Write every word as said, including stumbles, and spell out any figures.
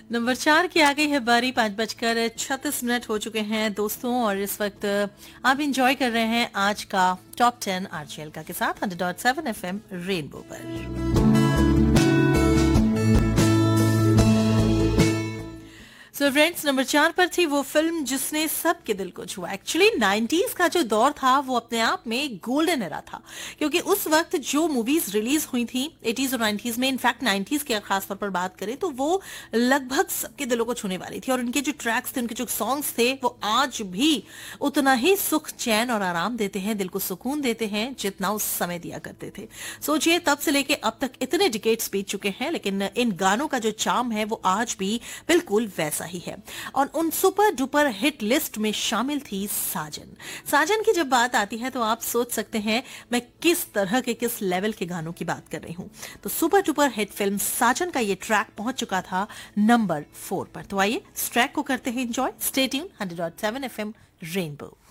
Number चार की आ गई है बारी। पांच बजकर छत्तीस मिनट हो चुके हैं दोस्तों, और इस वक्त आप इंजॉय कर रहे हैं आज का टॉप टेन आरजेएल का के साथ hundred dot seven F M rainbow पर। सो फ्रेंड्स, नंबर चार पर थी वो फिल्म जिसने सबके दिल को छुआ। एक्चुअली नाइंटीज़ का जो दौर था वो अपने आप में गोल्डन एरा था, क्योंकि उस वक्त जो मूवीज रिलीज हुई थी एटीज़ और नाइंटीज़ में, इनफैक्ट नाइंटीज़ की खासतौर पर बात करें तो वो लगभग सबके दिलों को छूने वाली थी। और उनके जो ट्रैक्स थे, उनके जो सॉन्ग्स थे, वो आज भी उतना ही सुख, चैन और आराम देते हैं, दिल को सुकून देते हैं जितना उस समय दिया करते थे। सोचिए, तब से लेके अब तक इतने डिकेड्स बीत चुके हैं, लेकिन इन गानों का जो चार्म है वो आज भी बिल्कुल वैसा ही है। और उन सुपर डुपर हिट लिस्ट में शामिल थी साजन। साजन की जब बात आती है तो आप सोच सकते हैं मैं किस तरह के, किस लेवल के गानों की बात कर रही हूं। तो सुपर डुपर हिट फिल्म साजन का ये ट्रैक पहुंच चुका था नंबर फोर पर। तो आइए इस ट्रैक को करते हैं enjoy. Stay tune hundred dot seven F M rainbow.